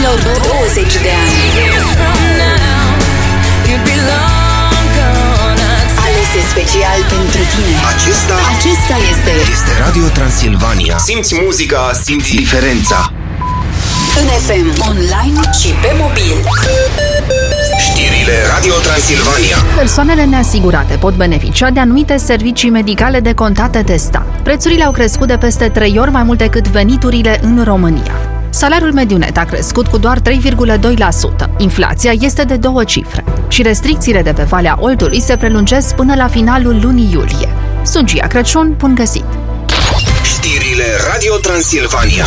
ultimilor 20 de ani. Alese special pentru tine. Acesta este Radio Transilvania. Simți muzica, simți diferența. în FM, online și pe mobil. Știrile Radio Transilvania. Persoanele neasigurate pot beneficia de anumite servicii medicale decontate de stat. Prețurile au crescut de peste 3 ori mai mult decât veniturile în România. Salariul mediu net a crescut cu doar 3,2%. Inflația este de 2 cifre. Și restricțiile de pe Valea Oltului se prelungesc până la finalul lunii iulie. Sunt Gia Crăciun, bun găsit! Știrile Radio Transilvania.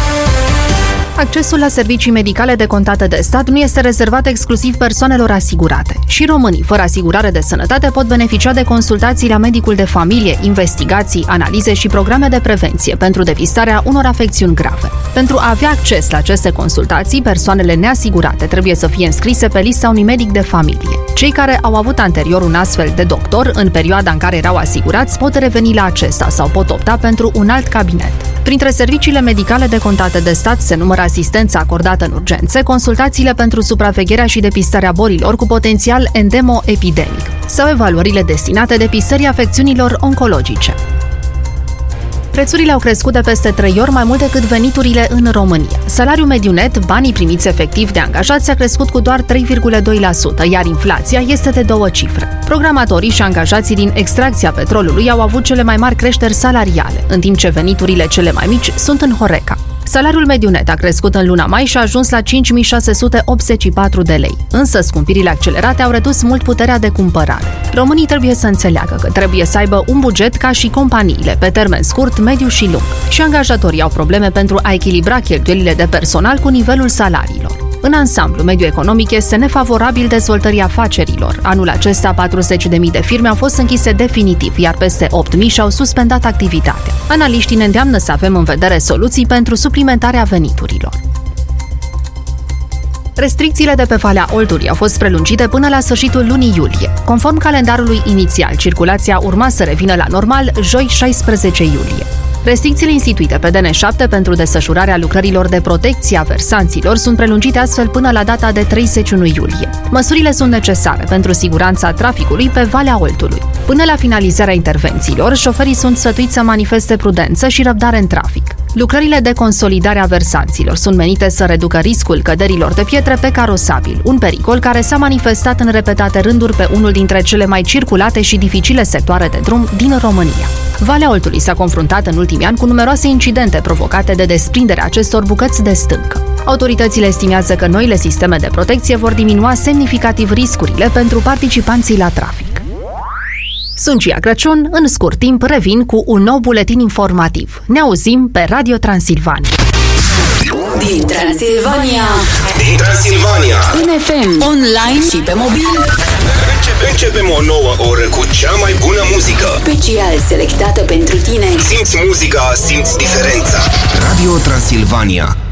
Accesul la servicii medicale decontate de stat nu este rezervat exclusiv persoanelor asigurate. Și românii fără asigurare de sănătate pot beneficia de consultații la medicul de familie, investigații, analize și programe de prevenție pentru depistarea unor afecțiuni grave. Pentru a avea acces la aceste consultații, persoanele neasigurate trebuie să fie înscrise pe lista unui medic de familie. Cei care au avut anterior un astfel de doctor în perioada în care erau asigurați pot reveni la acesta sau pot opta pentru un alt cabinet. Printre serviciile medicale decontate de stat se numără asistența acordată în urgențe, consultațiile pentru supravegherea și depistarea bolilor cu potențial endemo-epidemic sau evaluările destinate depistării afecțiunilor oncologice. Prețurile au crescut de peste 3 ori mai mult decât veniturile în România. Salariul mediu net, banii primiți efectiv de angajați, a crescut cu doar 3,2%, iar inflația este de 2 cifre. Programatorii și angajații din extracția petrolului au avut cele mai mari creșteri salariale, în timp ce veniturile cele mai mici sunt în Horeca. Salariul mediu net a crescut în luna mai și a ajuns la 5.684 de lei, însă scumpirile accelerate au redus mult puterea de cumpărare. Românii trebuie să înțeleagă că trebuie să aibă un buget ca și companiile, pe termen scurt, mediu și lung. Și angajatorii au probleme pentru a echilibra cheltuielile de personal cu nivelul salariilor. În ansamblu, mediul economic este nefavorabil dezvoltării afacerilor. Anul acesta, 40.000 de firme au fost închise definitiv, iar peste 8.000 și-au suspendat activitatea. Analiștii ne îndeamnă să avem în vedere soluții pentru suplimentarea veniturilor. Restricțiile de pe Valea Oltului au fost prelungite până la sfârșitul lunii iulie. Conform calendarului inițial, circulația urma să revină la normal joi 16 iulie. Restricțiile instituite pe DN7 pentru desfășurarea lucrărilor de protecție a versanților sunt prelungite astfel până la data de 31 iulie. Măsurile sunt necesare pentru siguranța traficului pe Valea Oltului. Până la finalizarea intervențiilor, șoferii sunt sfătuiți să manifeste prudență și răbdare în trafic. Lucrările de consolidare a versanților sunt menite să reducă riscul căderilor de pietre pe carosabil, un pericol care s-a manifestat în repetate rânduri pe unul dintre cele mai circulate și dificile sectoare de drum din România. Valea Oltului s-a confruntat în ultimii ani cu numeroase incidente provocate de desprinderea acestor bucăți de stâncă. Autoritățile estimează că noile sisteme de protecție vor diminua semnificativ riscurile pentru participanții la trafic. Sunt Gia Crăciun, în scurt timp revin cu un nou buletin informativ. Ne auzim pe Radio Transilvania. Din Transilvania. În FM, online și pe mobil. Începem o nouă oră cu cea mai bună muzică. Special selectată pentru tine. Simți muzica, simți diferența. Radio Transilvania.